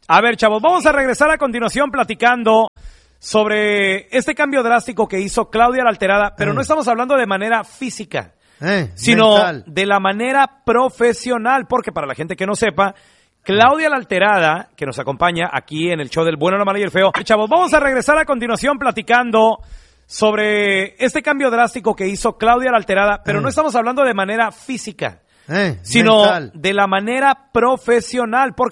A ver, chavos, vamos a regresar a continuación platicando sobre este cambio drástico que hizo Claudia la Alterada, pero no estamos hablando de manera física, sino mental. de la manera profesional, porque para la gente que no sepa, Claudia la Alterada, que nos acompaña aquí en el show del Bueno, la Mala y el Feo. Chavos, vamos a regresar a continuación platicando sobre este cambio drástico que hizo Claudia la Alterada, pero no estamos hablando de manera física, sino mental. de la manera profesional, porque